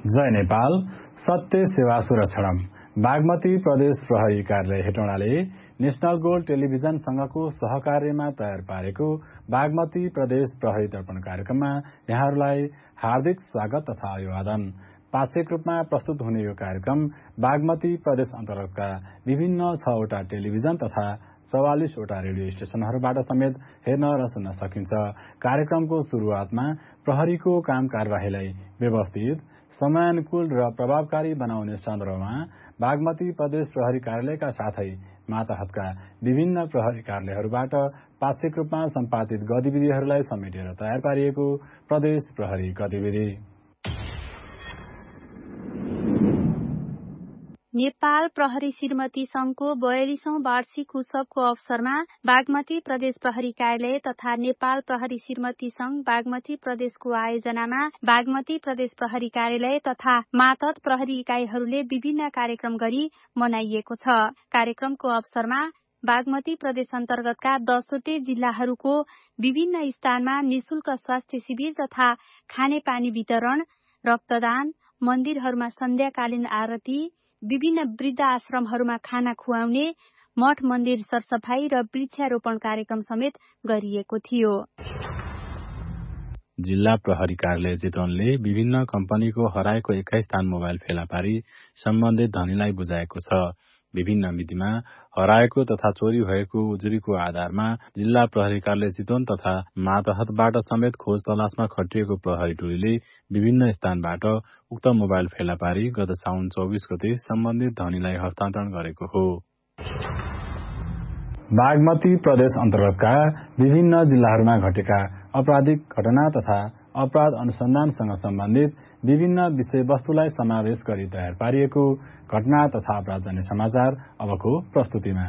जय नेपाल सत्य सेवा सुरक्षणम बागमती प्रदेश प्रहरी कार्यालय हेटौडाले नेशनल गोल्ड टेलिभिजन संघको सहकार्यमा तयार पारेको बागमती प्रदेश प्रहरी दर्पण कार्यक्रममा यहाँहरूलाई हार्दिक स्वागत तथा अभिवादन। पाक्षिक रूपमा प्रस्तुत हुने यो कार्यक्रम बागमती प्रदेश अन्तर्गतका विभिन्न 6 वटा टेलिभिजन तथा 44 वटा रेडियो स्टेशनहरूबाट समेत हेर्न र सुन्न सकिन्छ। कार्यक्रमको शुरूआतमा प्रहरीको काम कारबाहीलाई व्यवस्थित, समयानुकूल र प्रभावकारी बनाउने सन्दर्भमा बागमती प्रदेश प्रहरी कार्यालयका साथै मातहतका विभिन्न प्रहरी कार्यालयहरूबाट पाक्षिक रूपमा सम्पादित गतिविधिहरूलाई समेटेर तयार पारिएको प्रदेश प्रहरी गतिविधि। नेपाल प्रहरी श्रीमती संघको 42औं वार्षिक उत्सवको अवसरमा बागमती प्रदेश प्रहरी कार्यालय तथा नेपाल प्रहरी श्रीमती संघ बागमती प्रदेशको आयोजनामा बागमती प्रदेश प्रहरी कार्यालय तथा मातहत प्रहरी इकाइहरूले विभिन्न कार्यक्रम गरी मनाइएको छ। कार्यक्रमको अवसरमा बागमती प्रदेश अन्तर्गतका 10वटै जिल्लाहरूको विभिन्न स्थानमा निशुल्क स्वास्थ्य शिविर तथा खानेपानी वितरण, रक्तदान, मन्दिरहरूमा सन्ध्याकालीन आरती, विभिन्न वृद्ध आश्रमहरूमा खाना खुवाउने, मठ मन्दिर सरसफाई र वृक्षारोपण कार्यक्रम समेत गरिएको थियो। जिल्ला प्रहरी कार्यालय चितवनले विभिन्न कम्पनीको हराएको 21 स्थान मोबाइल फेला पारी सम्बन्धित धनीलाई बुझाएको छ। विभिन्न मितिमा हराएको तथा चोरी भएको उजुरीको आधारमा जिल्ला प्रहरी कार्यालय चितवन तथा मातहतबाट समेत खोज तलासमा खटिएको प्रहरी टोलीले विभिन्न स्थानबाट उक्त मोबाइल फेला पारी गत साउन 24 गते सम्बन्धित धनीलाई हस्तान्तरण गरेको हो। बागमती प्रदेश अन्तर्गतका विभिन्न जिल्लाहरूमा घटेका आपराधिक घटना तथा अपराध अनुसन्धानसँग सम्बन्धित विभिन्न विषयवस्तुलाई समावेश गरी तयार पारिएको घटना तथा अपराधजन्य समाचार अबको प्रस्तुतिमा।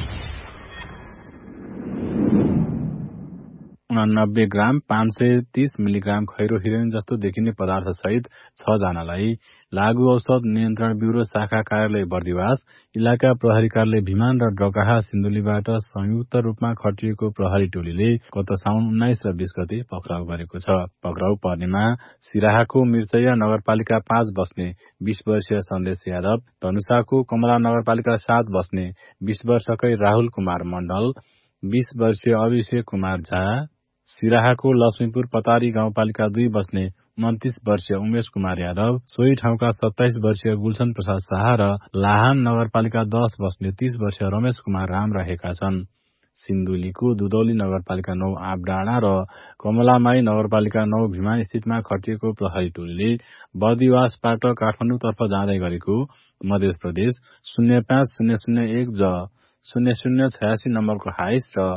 89 ग्राम 530 मिलिग्राम खैरो हिरोइन जस्तो देखिने पदार्थ सहित 6 जनालाई लागू औषध नियन्त्रण ब्यूरो शाखा कार्यालय बर्दिवास, इलाका प्रहरी कार्यालय भिमान र डकाहा सिन्धुलीबाट संयुक्त रूपमा खटिएको प्रहरी टोलीले गत साउन 19 र 20 गते पक्राउ गरेको छ। पक्राउ पर्नेमा सिराहाको मिर्चैया नगरपालिका 5 बस्ने 20 वर्षीय सन्देश यादव, धनुषाको कमला नगरपालिका 7 बस्ने 20 वर्षकै राहुल कुमार मण्डल, 20 वर्षीय अभिषेक कुमार झा, सिराहाको लक्ष्मीपुर पतारी गाउँपालिका 2 बस्ने 29 वर्षीय उमेश कुमार यादव, सोही ठाउँका 27 वर्षीय गुलशन प्रसाद शाह र लाहान नगरपालिका 10 बस्ने 30 वर्षीय रमेश कुमार राम रहेका छन्। सिन्धुलीको दुधौली नगरपालिका 9 आपडाँडा र कमलामाई नगरपालिका 9 भिमान स्थितमा खटिएको प्रहरी टोलीले बर्दिवासबाट काठमाडौँतर्फ जाँदै गरेको मध्य प्रदेश 05001 ज 0086 नम्बरको हाइस र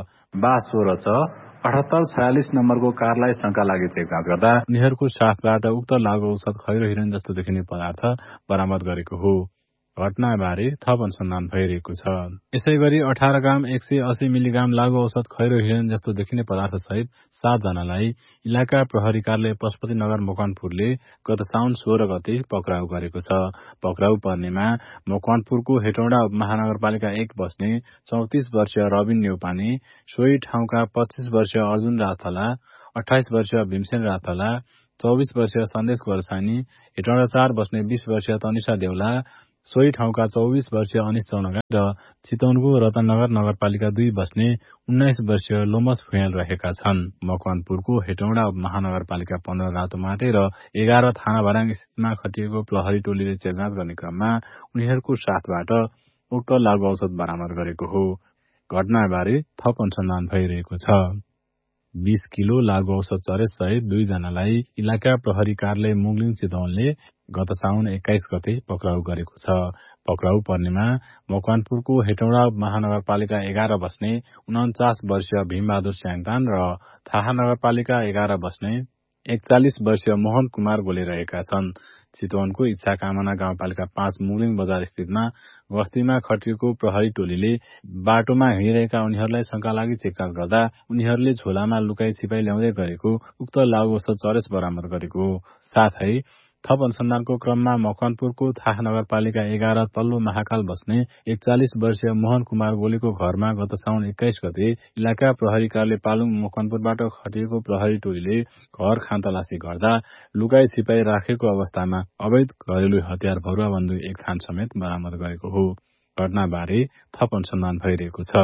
7846 नम्बरको कारलाई शंका लागि चेक जाँच गर्दा उनीहरूको साथबाट उक्त लागू औषध खैरो हिरोइन जस्तो देखिने पदार्थ बरामद गरेको हो। घटनाबारे थप अनुसन्धान भइरहेको छ। यसै गरी 18 ग्राम 180 मिलिग्राम लागू औषध खैरो हिरोइन जस्तो देखिने पदार्थ सहित 7 जनालाई इलाका प्रहरी कार्यालय पशुपतिनगर मकवानपुरले गत साउन 16 गते पक्राउ गरेको छ। पक्राउ पर्नेमा मकवानपुरको हेटौडा उपमहानगरपालिका 1 बस्ने 34 वर्षीय रबिन न्यौपाने, सोही ठाउँका 25 वर्षीय अर्जुन राथला, 28 वर्षीय भीमसेन राथला, 24 वर्षीय सन्देश वर्षानी, हेटौडा 4 बस्ने 20 वर्षीय तनिषा देउला, सोही ठाउँका 24 वर्षीय अनिश चौनगा र चितवनको रतननगर नगरपालिका 2 बस्ने 19 वर्षीय लोमस फुयाल रहेका छन्। मकवानपुरको हेटौडा महानगरपालिका 15 रातोमाटे र 11 थाना भराङ स्थितमा खटिएको प्रहरी टोलीले चेकजाँच गर्ने क्रममा उनीहरूको साथबाट उक्त लागू औषध बरामद गरेको हो। घटनाबारे थप अनुसन्धान भइरहेको छ। 20 किलो लागू औषध चरेस सहित 2 जनालाई इलाका प्रहरी कार्यालय मुगलिङ चितवनले गत साउन 21 गते पक्राउ गरेको छ। पक्राउ पर्नेमा मकवानपुरको हेटौडा महानगरपालिका 11 बस्ने 49 वर्षीय भीमबहादुर स्याङतान र थाहा नगरपालिका 11 बस्ने 41 वर्षीय मोहन कुमार गोले रहेका छन्। चितवनको इच्छा कामना गाउँपालिका 5 मुगलिङ बजार स्थितमा गस्तीमा खटिएको प्रहरी टोलीले बाटोमा हिँडिरहेका उनीहरूलाई शंका लागि चेकजाँच गर्दा उनीहरूले झोलामा लुकाई छिपाई ल्याउँदै गरेको उक्त लागू औषध चरेस बरामद गरेको हो। साथै थप अनुसन्धानको क्रममा मकवानपुरको थाह नगरपालिका 11 तल्लो महाकाल बस्ने 41 वर्षीय मोहन कुमार गोलीको घरमा गत साउन 21 गते इलाका प्रहरी कार्यालय पालुङ मकवानपुरबाट खटिएको प्रहरी टोलीले घर खानतलासी गर्दा लुकाई छिपाई राखेको अवस्थामा अवैध घरेलु हतियार भरुवा बन्दुक एक थान समेत बरामद गरेको हो। घटनाबारे थप अनुसन्धान भइरहेको छ।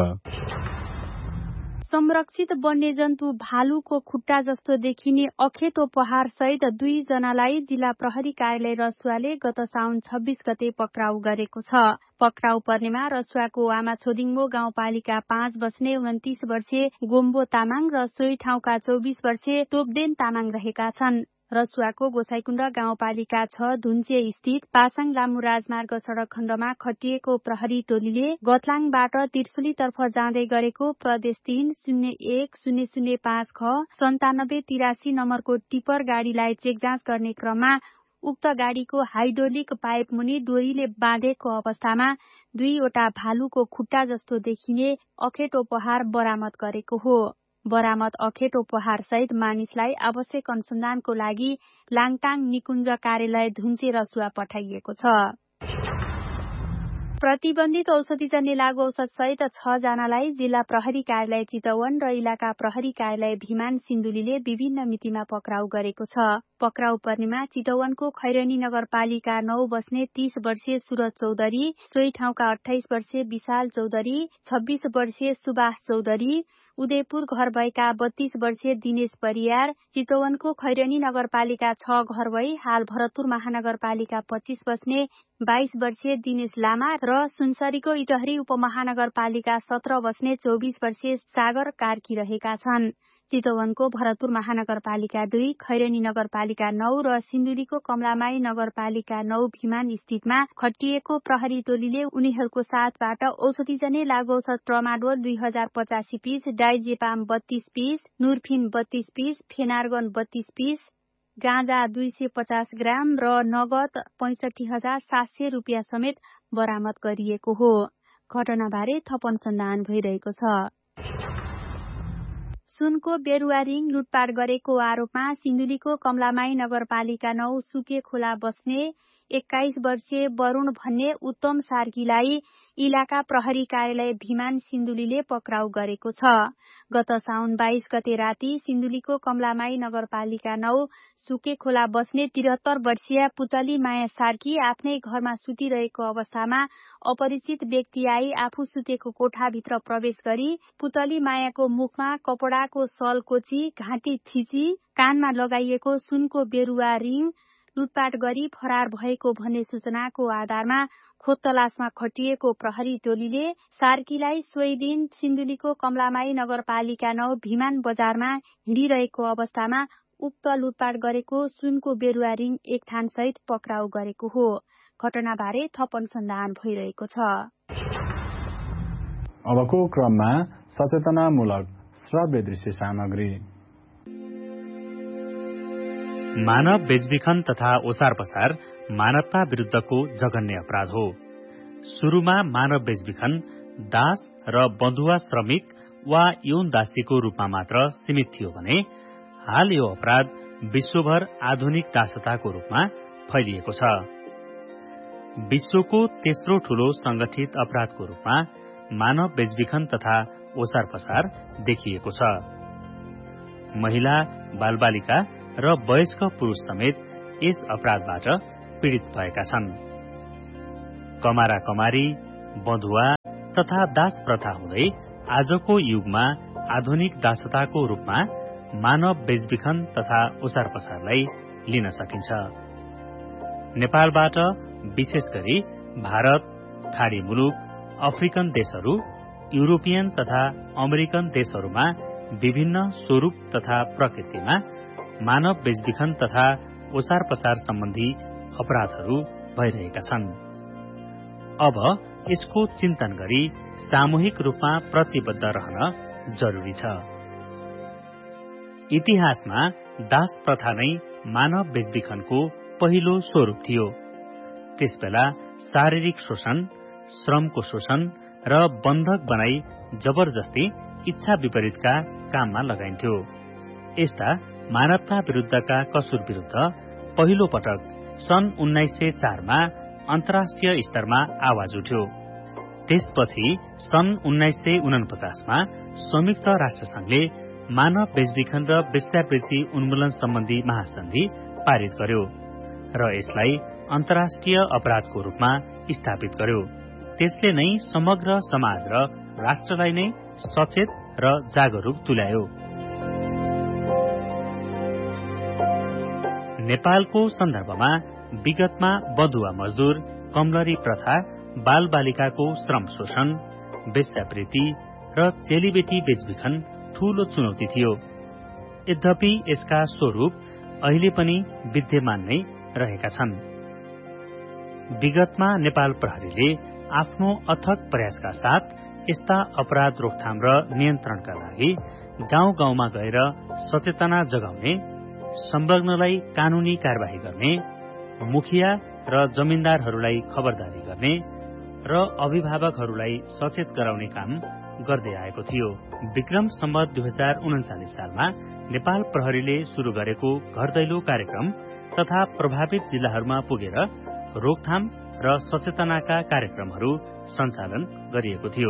संरक्षित वन्यजन्तु भालुको खुट्टा जस्तो देखिने अखेतो पहाड़ सहित 2 जनालाई जिल्ला प्रहरी कार्यालय रसुवाले गत साउन 26 गते पक्राउ गरेको छ। पक्राउ पर्नेमा रसुवाको आमाछोदिङमो गाउँपालिका 5 बस्ने 29 वर्षीय गोम्बो तामाङ र सोही ठाउँका 24 वर्षीय तोपदेन तामाङ रहेका छन्। रसुवाको गोसाईकुण्ड गाउँपालिका 6 धुन्चे स्थित पासाङ लामु राजमार्ग सड़क खण्डमा खटिएको प्रहरी टोलीले गतलाङबाट तिर्सुलीतर्फ जाँदै गरेको प्रदेश 3 01-005 ख 9783 नम्बरको टिपर गाड़ीलाई चेकजाँच गर्ने क्रममा उक्त गाड़ीको हाइड्रोलिक पाइप मुनि डोरीले बाँधेको अवस्थामा 2वटा भालुको खुट्टा जस्तो देखिने अखेतो पहाड़ बरामद गरेको हो। बरामद अखेतो पहाड़ सहित मानिसलाई आवश्यक अनुसन्धानको लागि लाङटाङ निकुञ्ज कार्यालय धुन्चे रसुवा पठाइएको छ। प्रतिबन्धित औषधिजन्य लागू औषध सहित 6 जनालाई जिल्ला प्रहरी कार्यालय चितवन र इलाका प्रहरी कार्यालय भिमान सिन्धुलीले विभिन्न मितिमा पक्राउ गरेको छ। पक्राउ पर्नेमा चितवनको खैरनी नगरपालिका 9 बस्ने 30 वर्षीय सुरज चौधरी, सोही ठाउँका 28 वर्षीय विशाल चौधरी, 26 वर्षीय सुभाष चौधरी, उदयपुर घर भएका 32 वर्षीय दिनेश परियार, चितवनको खैरनी नगरपालिका 6 घर भई हाल भरतपुर महानगरपालिका 25 बस्ने 22 वर्षीय दिनेश लामा र सुनसरीको इटहरी उपमहानगरपालिका 17 बस्ने 24 वर्षीय सागर कार्की रहेका छन्। चितवनको भरतपुर महानगरपालिका 2, खैरनी नगरपालिका 9 र सिन्धुलीको कमलामाई नगरपालिका 9 भिमान स्थितमा खटिएको प्रहरी टोलीले उनीहरूको साथबाट औषधिजन्य लागू औषध ट्रमाडोल 2085 piece, diazepam 32 piece, नुरफिन 32 piece, फेनार्गन 32 piece, गाँजा 250 ग्राम र नगद 65,700 रुपियाँ समेत बरामद गरिएको हो। घटनाबारे थप अनुसन्धान भइरहेको छ। सुनको बेरुवा रिङ लुटपाट गरेको आरोपमा सिन्धुलीको कमलामाई नगरपालिका 9 सुके खोला बस्ने 21 वर्षीय वरुण भन्ने उत्तम सार्कीलाई इलाका प्रहरी कार्यालय भिमान सिन्धुलीले पक्राउ गरेको छ। गत साउन 22 गते राति सिन्धुलीको कमलामाई नगरपालिका 9 सुके खोला बस्ने 73 वर्षीय पुतली माया सार्की आफ्नै घरमा सुतिरहेको अवस्थामा अपरिचित व्यक्ति आई आफू सुतेको कोठाभित्र प्रवेश गरी पुतली मायाको मुखमा कपडाको सल कोची, घाँटी थिची, कानमा लगाइएको सुनको बेरुवा रिङ लुटपाट गरी फरार भएको भन्ने सूचनाको आधारमा खोजतलासमा खटिएको प्रहरी टोलीले सार्कीलाई सोही दिन सिन्धुलीको कमलामाई नगरपालिका 9 भिमान बजारमा हिँडिरहेको अवस्थामा उक्त लुटपाट गरेको सुनको बेरुवा रिङ एक थान सहित पक्राउ गरेको हो। घटनाबारे थप अनुसन्धान भइरहेको छ। अबको क्रममा सचेतनामूलक श्रव्य दृश्य सामग्री। मानव बेचबिखन तथा ओसार पसार मानवता विरुद्धको जघन्य अपराध हो। सुरुमा मानव बेचबिखन दास र बन्धुवा श्रमिक वा यौन दासीको रूपमा मात्र सीमित थियो भने हाल यो अपराध विश्वभर आधुनिक दासताको रूपमा फैलिएको छ। विश्वको तेस्रो ठूलो संगठित अपराधको रूपमा मानव बेचबिखन तथा ओसार पसार देखिएको छ। महिला, बालबालिका र वयस्क पुरुष समेत यस अपराधबाट पीड़ित भएका छन्। कमारा कमारी, बन्धुवा तथा दास प्रथा हुँदै आजको युगमा आधुनिक दासताको रूपमा मानव बेचबिखन तथा ओसार पसारलाई लिन सकिन्छ। नेपालबाट विशेष गरी भारत, खाडी मुलुक, अफ्रिकन देशहरू, युरोपियन तथा अमेरिकन देशहरूमा विभिन्न स्वरूप तथा प्रकृतिमा मानव बेचबिखन तथा ओसार पसार सम्बन्धी अपराधहरू भइरहेका छन्। अब यसको चिन्तन गरी सामूहिक रूपमा प्रतिबद्ध रहन जरुरी छ। इतिहासमा दास प्रथा नै मानव बेचबिखनको पहिलो स्वरूप थियो। त्यसबेला शारीरिक शोषण, श्रमको शोषण र बन्धक बनाई जबरजस्ती इच्छा विपरीतका काममा लगाइन्थ्यो। यस्ता मानवता विरुद्धका कसुर विरुद्ध पहिलो पटक सन् 1904 मा अन्तर्राष्ट्रिय स्तरमा आवाज उठ्यो। त्यसपछि सन् 1949 मा संयुक्त राष्ट्रसंघले मानव बेचबिखन र वेश्यावृत्ति उन्मूलन सम्बन्धी महासन्धि पारित गर्यो र यसलाई अन्तर्राष्ट्रिय अपराधको रूपमा स्थापित गर्यो। त्यसले नै समग्र समाज र राष्ट्रलाई नै सचेत र जागरूक तुल्यायो। नेपालको सन्दर्भमा विगतमा बधुवा मजदूर, कमलरी प्रथा, बाल बालिकाको श्रम शोषण, वेश्यावृत्ति र चेलीबेटी बेचबिखन ठूलो चुनौती थियो। यद्यपि यसका स्वरूप अहिले पनि विद्यमान नै रहेका छन्। विगतमा नेपाल प्रहरीले आफ्नो अथक प्रयासका साथ यस्ता अपराध रोकथाम र नियन्त्रणका लागि गाउँ गाउँमा गएर सचेतना जगाउने, संलग्नलाई कानूनी कार्यवाही गर्ने, मुखिया र जमिनदारहरूलाई खबरदारी गर्ने र अभिभावकहरूलाई सचेत गराउने काम गर्दै आएको थियो। विक्रम सम्वत 2039 सालमा नेपाल प्रहरीले शुरू गरेको घर दैलो कार्यक्रम तथा प्रभावित जिल्लाहरूमा पुगेर रोकथाम र सचेतनाका कार्यक्रमहरू सञ्चालन गरिएको थियो।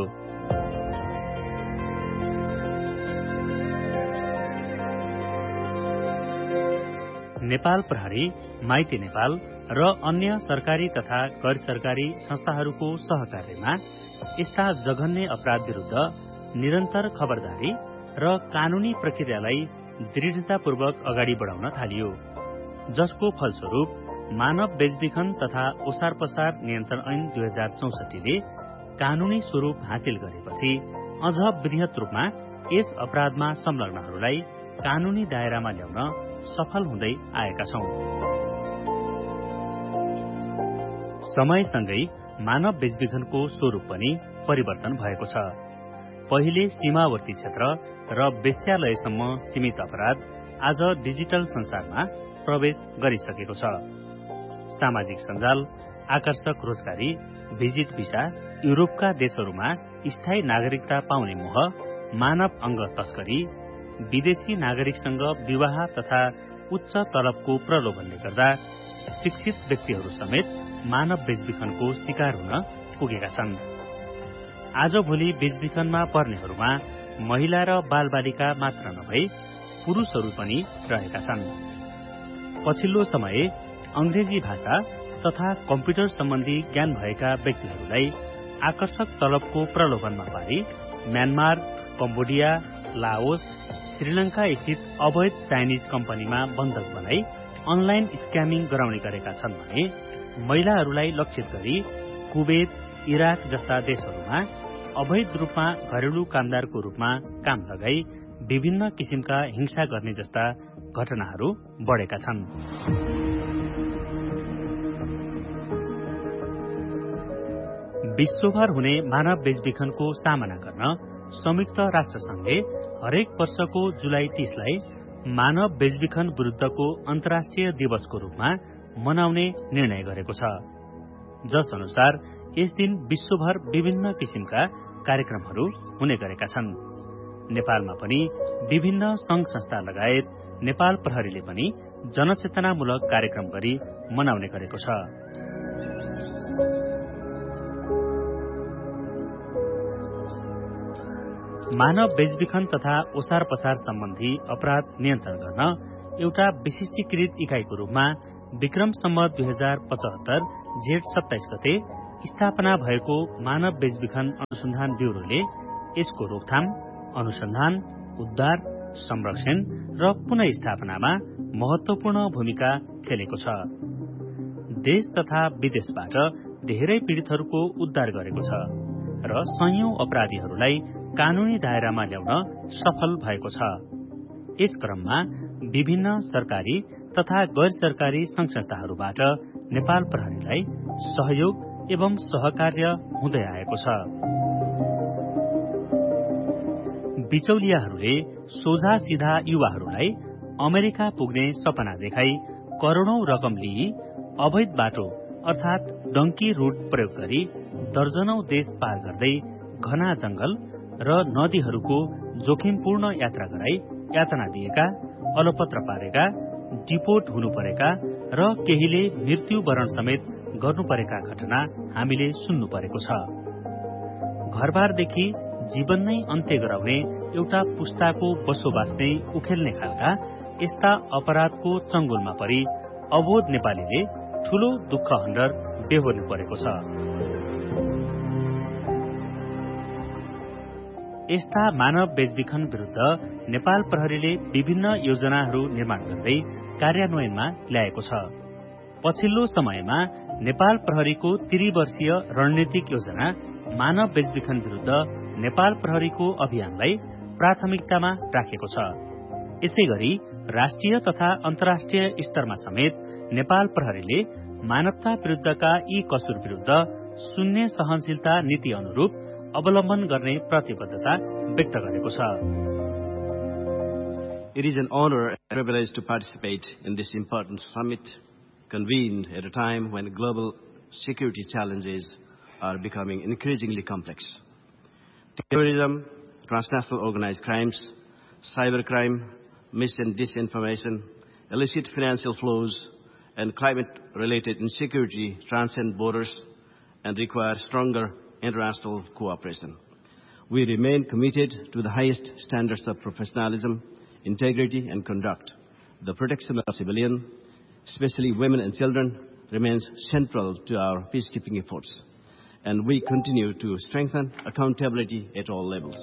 नेपाल प्रहरी, माइती नेपाल र अन्य सरकारी तथा गैर सरकारी संस्थाहरूको सहकार्यमा यस्ता जघन्य अपराध विरूद्ध निरन्तर खबरदारी र कानूनी प्रक्रियालाई दृढतापूर्वक अगाडि बढाउन थालियो, जसको फलस्वरूप मानव बेचबिखन तथा ओसार पसार नियन्त्रण ऐन 2064 ले कानूनी स्वरूप हासिल गरेपछि अझ वृहत रूपमा यस अपराधमा संलग्नहरूलाई कानूनी दायरामा ल्याउन सफल हुँदै आएका छौं। समयसँगै मानव बेचबिखनको स्वरूप पनि परिवर्तन भएको छ। पहिले सीमावर्ती क्षेत्र र वेश्यालयसम्म सीमित अपराध आज डिजिटल संसारमा प्रवेश गरिसकेको छ। सामाजिक सञ्जाल, आकर्षक रोजगारी, भिजिट भिसा, युरोपका देशहरूमा स्थायी नागरिकता पाउने मोह, मानव अंग तस्करी, विदेशी नागरिकसँग विवाह तथा उच्च तलबको प्रलोभनले गर्दा शिक्षित व्यक्तिहरू समेत मानव बेचबिखनको शिकार हुन पुगेका छन्। आजभोलि बेचबिखनमा पर्नेहरूमा महिला र बालबालिका मात्र नभई पुरूषहरू पनि रहेका छन्। पछिल्लो समय अंग्रेजी भाषा तथा कम्प्युटर सम्बन्धी ज्ञान भएका व्यक्तिहरूलाई आकर्षक तलबको प्रलोभनमा पारी म्यानमार, कम्बोडिया, लाओस, श्रीलंका स्थित अवैध चाइनिज कम्पनीमा बन्धक बनाई अनलाइन स्क्यामिङ गराउने गरेका छन् भने महिलाहरूलाई लक्षित गरी कुवेत, इराक जस्ता देशहरूमा अवैध रूपमा घरेलु कामदारको रूपमा काम लगाई विभिन्न किसिमका हिंसा गर्ने जस्ता घटनाहरू बढेका छन्। विश्वभर हुने मानव बेचबिखनको सामना गर्न संयुक्त राष्ट्रसंघले हरेक वर्षको जुलाई 30 लाई मानव बेचबिखन विरुद्धको अन्तर्राष्ट्रिय दिवसको रूपमा मनाउने निर्णय गरेको छ, जस अनुसार यस दिन विश्वभर विभिन्न किसिमका कार्यक्रमहरू हुने गरेका छन्। नेपालमा पनि विभिन्न संघ संस्था लगायत नेपाल प्रहरीले पनि जनचेतनामूलक कार्यक्रम गरी मनाउने गरेको छ। मानव बेचबिखन तथा ओसार पसार सम्बन्धी अपराध नियन्त्रण गर्न एउटा विशिष्टीकृत इकाइको रूपमा विक्रम सम्वत 2075 जेठ 27 गते स्थापना भएको मानव बेचबिखन अनुसन्धान ब्यूरोले यसको रोकथाम, अनुसन्धान, उद्धार, संरक्षण र पुनः स्थापनामा महत्वपूर्ण भूमिका खेलेको छ। देश तथा विदेशबाट धेरै पीड़ितहरूको उद्धार गरेको छ र सयौं अपराधीहरूलाई कानूनी दायरामा ल्याउन सफल भएको छ। यस क्रममा विभिन्न सरकारी तथा गैर सरकारी संघ संस्थाहरूबाट नेपाल प्रहरीलाई सहयोग एवं सहकार्य हुँदै आएको छ। बिचौलियाहरूले सोझा सीधा युवाहरूलाई अमेरिका पुग्ने सपना देखाई करोड़ौं रकम लिई अवैध बाटो अर्थात डंकी रूट प्रयोग गरी दर्जनौं देश पार गर्दै घना जंगल र नदीहरूको जोखिमपूर्ण यात्रा गराई यातना दिएका, अलपत्र पारेका डिपोर्ट हुनु परेका र केहीले मृत्युवरण समेत गर्नु परेका घटना हामीले सुन्नु परेको छ। घरबारदेखि जीवन नै अन्त्य गराउने एउटा पुस्ताको बसोबास नै उखेल्ने खालका यस्ता अपराधको चंगुलमा परि अबोध नेपालीले ठूलो दुःख हन्डर बेहोर्नु परेको छ। यस्ता मानव बेचबिखन विरुद्ध नेपाल प्रहरीले विभिन्न योजनाहरू निर्माण गर्दै कार्यान्वयनमा ल्याएको छ। पछिल्लो समयमा नेपाल प्रहरीको त्रिवर्षीय रणनीतिक योजना मानव बेचबिखन विरुद्ध नेपाल प्रहरीको अभियानलाई प्राथमिकतामा राखेको छ। यसैगरी राष्ट्रिय तथा अन्तर्राष्ट्रिय स्तरमा समेत नेपाल प्रहरीले मानवता विरुद्धका यी कसुर विरुद्ध शून्य सहनशीलता नीति अनुरूप अवलम्बन गर्ने प्रतिबद्धता व्यक्त गरेको छ। It is an honor and privilege to participate in this important summit convened at a time when global security challenges are becoming increasingly complex. Terrorism, transnational organized crimes, cybercrime, mis- and disinformation, illicit financial flows, and climate-related insecurity transcend borders and require stronger international cooperation. We remain committed to the highest standards of professionalism, integrity, and conduct. The protection of civilians, especially women and children, remains central to our peacekeeping efforts, and we continue to strengthen accountability at all levels.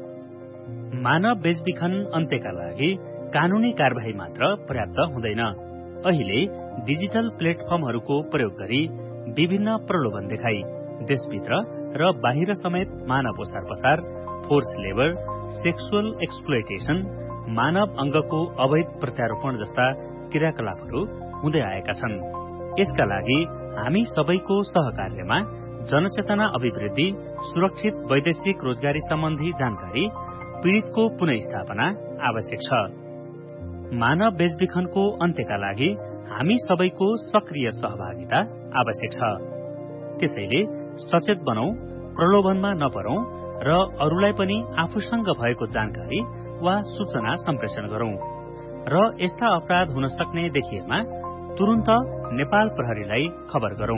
मानव बेचबिखन अन्त्यका लागि कानूनी कारबाही मात्र पर्याप्त हुँदैन। अहिले डिजिटल प्लेटफर्महरूको प्रयोग गरी विभिन्न प्रलोभन देखाई देशभित्र र बाहिर समेत मानव ओसार पसार, फोर्स लेबर, सेक्सुअल एक्सप्लोइटेशन, मानव अंगको अवैध प्रत्यारोपण जस्ता क्रियाकलापहरू हुँदै आएका छन्। यसका लागि हामी सबैको सहकार्यमा जनचेतना अभिवृद्धि, सुरक्षित वैदेशिक रोजगारी सम्बन्धी जानकारी, पीड़ितको पुनःस्थापना आवश्यक छ। मानव बेचबिखनको अन्त्यका लागि हामी सबैको सक्रिय सहभागिता आवश्यक छ। त्यसैले सचेत बनौं, प्रलोभनमा नपरौं र अरूलाई पनि आफूसँग भएको जानकारी वा सूचना सम्प्रेषण गरौं र यस्ता अपराध हुन सक्ने देखिएमा तुरुन्त नेपाल प्रहरीलाई खबर गरौं।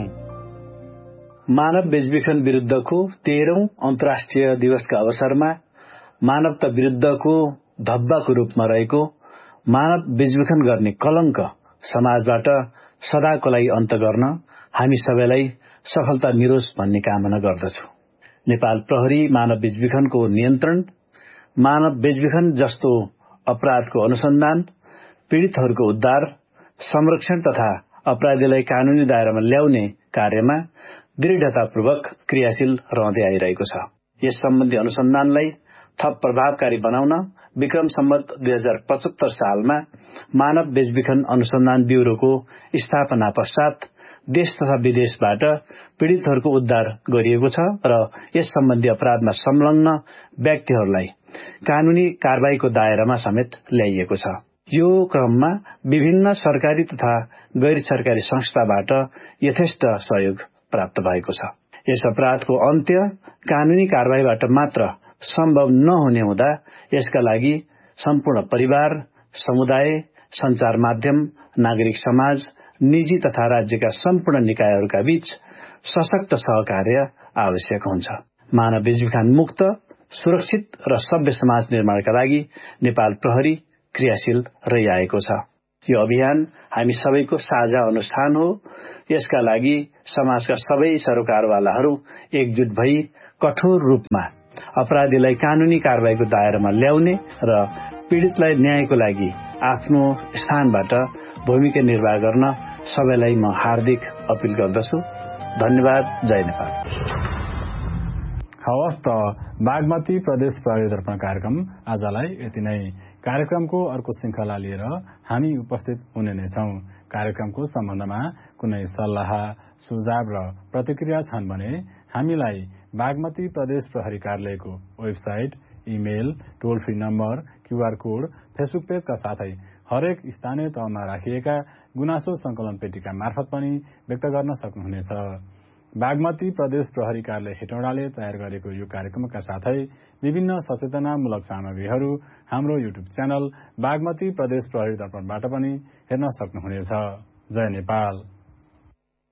मानव बेचबिखन विरुद्धको 13औं अन्तर्राष्ट्रिय दिवसका अवसरमा मानवता विरुद्धको धब्बाको रूपमा रहेको मानव बेचबिखन गर्ने कलंक समाजबाट सदाको लागि अन्त गर्न हामी सबैलाई सफलता मिलोस् भन्ने कामना गर्दछु। नेपाल प्रहरी मानव बेचबिखनको नियन्त्रण, मानव बेचबिखन जस्तो अपराधको अनुसन्धान, पीड़ितहरूको उद्धार, संरक्षण तथा अपराधीलाई कानूनी दायरामा ल्याउने कार्यमा दृढतापूर्वक क्रियाशील रहँदै आइरहेको छ। यस सम्बन्धी अनुसन्धानलाई थप प्रभावकारी बनाउन विक्रम सम्वत 2075 सालमा मानव बेचबिखन अनुसन्धान ब्यूरोको स्थापना पश्चात देश तथा विदेशबाट पीड़ितहरूको उद्धार गरिएको छ र यस सम्बन्धी अपराधमा संलग्न व्यक्तिहरूलाई कानूनी कारबाहीको दायरामा समेत ल्याइएको छ। यो क्रममा विभिन्न सरकारी तथा गैर सरकारी संस्थाबाट यथेष्ट सहयोग प्राप्त भएको छ। यस अपराधको अन्त्य कानूनी कारबाहीबाट मात्र सम्भव नहुने हुँदा यसका लागि सम्पूर्ण परिवार, समुदाय, संचार माध्यम, नागरिक समाज, निजी तथा राज्यका सम्पूर्ण निकायहरूका बीच सशक्त सहकार्य आवश्यक हुन्छ। मानव बेचबिखन मुक्त, सुरक्षित र सभ्य समाज निर्माणका लागि नेपाल प्रहरी क्रियाशील रहिआएको छ। यो अभियान हामी सबैको साझा अनुष्ठान हो। यसका लागि समाजका सबै सरोकारवालाहरू एकजुट भई कठोर रूपमा अपराधीलाई कानूनी कारबाहीको दायरामा ल्याउने र पीड़ितलाई न्यायको लागि आफ्नो स्थानबाट भूमिका निर्वाह गर्न सबैलाई म हार्दिक अपील गर्दछु। धन्यवाद। जय नेपाल। हवस् त बागमती प्रदेश प्रहरी दर्पण कार्यक्रम आजलाई यति नै। कार्यक्रमको अर्को श्रृंखला लिएर हामी उपस्थित हुने नै छौं। कार्यक्रमको सम्बन्धमा कुनै सल्लाह, सुझाव र प्रतिक्रिया छन् भने हामीलाई बागमती प्रदेश प्रहरी कार्यालयको वेबसाइट, इमेल, टोल free number, QR code, Facebook पेजका साथै हरेक स्थानीय तहमा राखिएका गुनासो संकलन पेटिका मार्फत पनि व्यक्त गर्न सक्नुहुनेछ। बागमती प्रदेश प्रहरी कार्यालय हेटौडाले तयार गरेको यो कार्यक्रमका साथै विभिन्न सचेतनामूलक सामग्रीहरू हाम्रो युट्युब च्यानल बागमती प्रदेश प्रहरी दर्पणबाट पनि हेर्न सक्नुहुनेछ। जय नेपाल।